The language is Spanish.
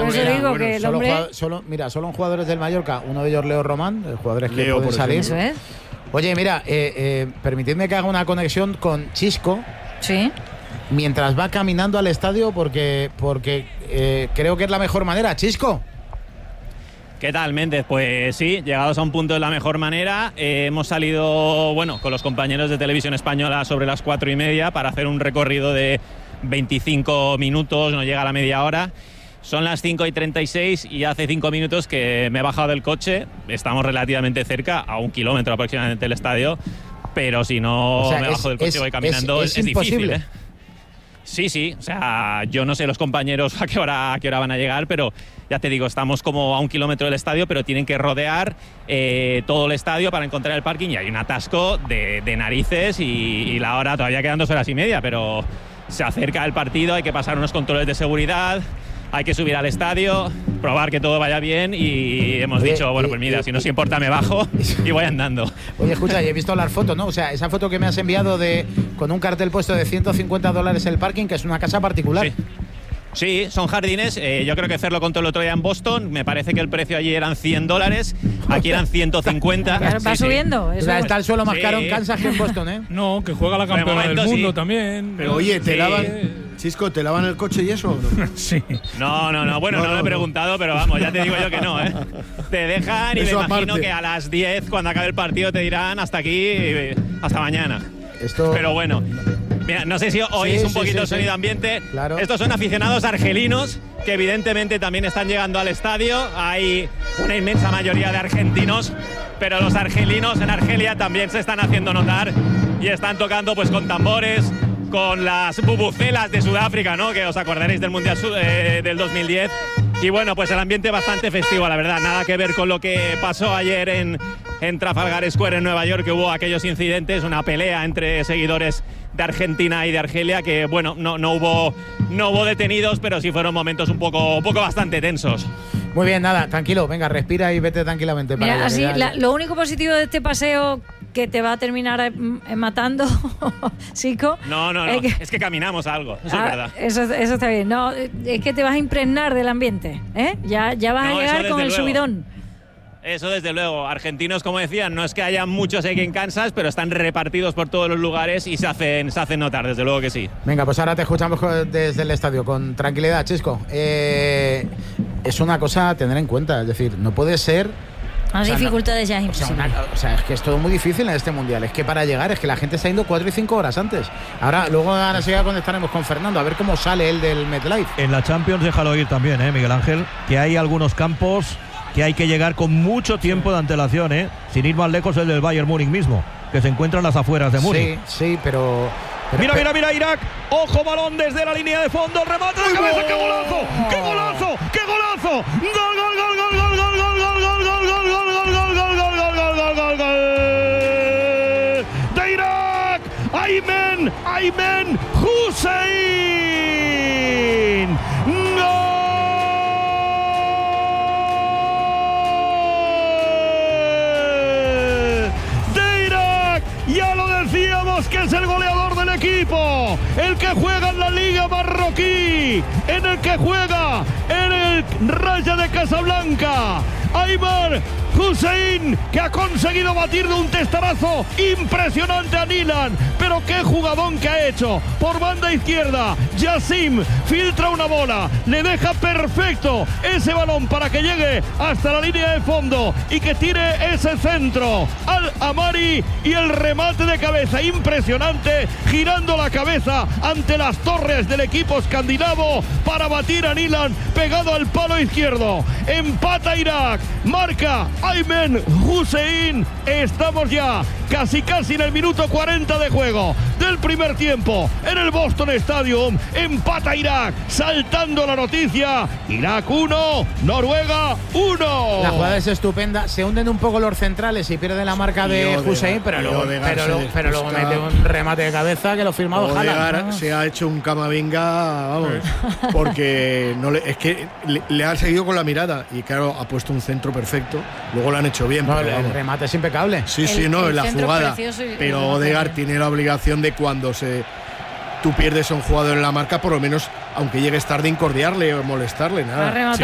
por eso digo que el hombre... Solo en jugadores del Mallorca, uno de ellos Leo Román, jugadores que pueden salir. Eso es. Oye, mira, permitidme que haga una conexión con Chisco. Sí. Mientras va caminando al estadio, porque creo que es la mejor manera. Chisco. ¿Qué tal, Méndez? Pues sí, llegados a un punto de la mejor manera. Hemos salido, con los compañeros de Televisión Española sobre las 4:30 para hacer un recorrido de 25 minutos, no llega a la media hora. Son las 5:36 y hace 5 minutos que me he bajado del coche. Estamos relativamente cerca, a 1 kilómetro aproximadamente del estadio, pero si no me bajo del coche y voy caminando, es difícil, ¿eh? Sí, o sea, yo no sé los compañeros a qué hora van a llegar, pero ya te digo, estamos como a 1 kilómetro del estadio, pero tienen que rodear todo el estadio para encontrar el parking y hay un atasco de narices y la hora todavía quedan 2 horas y media, pero se acerca el partido, hay que pasar unos controles de seguridad, hay que subir al estadio, probar que todo vaya bien y hemos dicho, pues mira, si no os importa me bajo y voy andando. Oye, escucha, he visto las fotos, ¿no? O sea, esa foto que me has enviado con un cartel puesto de $150 el parking, que es una casa particular. Sí, son jardines. Yo creo que Fer lo contó el otro día en Boston. Me parece que el precio allí eran $100. Aquí eran 150. Claro, va subiendo. O sea, está el suelo más caro en Kansas que en Boston, ¿eh? No, que juega la campeona del mundo también. Pero oye, Chisco, ¿te lavan el coche y eso o no? Sí. No. Bueno, no lo he preguntado, pero vamos, ya te digo yo que no, ¿eh? Te dejan y eso me imagino aparte. que a las 10, cuando acabe el partido, te dirán hasta aquí, hasta mañana. Pero bueno. Mira, no sé si oís un poquito el sonido ambiente. Claro. Estos son aficionados argelinos que evidentemente también están llegando al estadio. Hay una inmensa mayoría de argentinos, pero los argelinos en Argelia también se están haciendo notar y están tocando pues con tambores, con las bubucelas de Sudáfrica, ¿no? Que os acordaréis del Mundial del 2010. Y bueno, pues el ambiente bastante festivo, la verdad. Nada que ver con lo que pasó ayer en Trafalgar Square en Nueva York, que hubo aquellos incidentes, una pelea entre seguidores de Argentina y de Argelia, que bueno, no hubo detenidos, pero sí fueron momentos un poco bastante tensos. Muy bien, nada, tranquilo, venga, respira y vete tranquilamente. Mira, así, lo único positivo de este paseo que te va a terminar matando, Chico. No, es que caminamos algo, eso es verdad. Eso está bien. No, es que te vas a impregnar del ambiente, ¿eh? Ya vas a llegar con el subidón. Eso desde luego. Argentinos, como decían, no es que haya muchos aquí en Kansas, pero están repartidos por todos los lugares y se hacen notar, desde luego que sí. Venga, pues ahora te escuchamos desde el estadio, con tranquilidad, Chisco. Es una cosa a tener en cuenta, es decir, no puede ser... Las dificultades ya es imposible. Es que es todo muy difícil en este mundial. Es que para llegar, es que la gente está yendo 4 y 5 horas antes. Ahora enseguida conectaremos con Fernando a ver cómo sale él del MetLife. En la Champions, déjalo ir también, Miguel Ángel, que hay algunos campos que hay que llegar con mucho tiempo de antelación, sin ir más lejos el del Bayern Múnich mismo, que se encuentra en las afueras de Múnich. Sí, pero mira, Irak. Ojo, balón desde la línea de fondo, el remate de cabeza, ¡qué golazo! ¡Qué golazo! ¡Qué golazo! ¡Gol, gol, gol, gol, gol, gol, gol, gol, gol, gol, gol, gol, gol, gol, gol, gol, gol, gol, gol! ¡De Irak! ¡Aymen Hussein! ¡Gol! Ya lo decíamos, que es el goleador del equipo, el que juega en la Liga Marroquí, en el que juega en el Raja de Casablanca. Aymen Hussein, que ha conseguido batir de un testarazo impresionante a Nilan, pero qué jugadón que ha hecho. Por banda izquierda, Yassim filtra una bola, le deja perfecto ese balón para que llegue hasta la línea de fondo y que tire ese centro al Amari, y el remate de cabeza impresionante, girando la cabeza ante las torres del equipo escandinavo para batir a Nilan pegado al palo izquierdo. Empata Irak, marca Aymen Hussein. Estamos ya casi en el minuto 40 de juego del primer tiempo en el Boston Stadium. Empata Irak, saltando la noticia. Irak 1, Noruega 1. La jugada es estupenda. Se hunden un poco los centrales y pierden la marca de Hussein, pero luego mete un remate de cabeza que lo firmado Haaland. Se ha hecho un Camavinga, vamos, porque es que le ha seguido con la mirada y claro, ha puesto un centro perfecto. Luego lo han hecho bien. No, el remate es impecable. Sí, la jugada. Pero Odegaard tiene la obligación de cuando tú pierdes a un jugador en la marca, por lo menos, aunque llegues tarde, incordiarle o molestarle. Nada.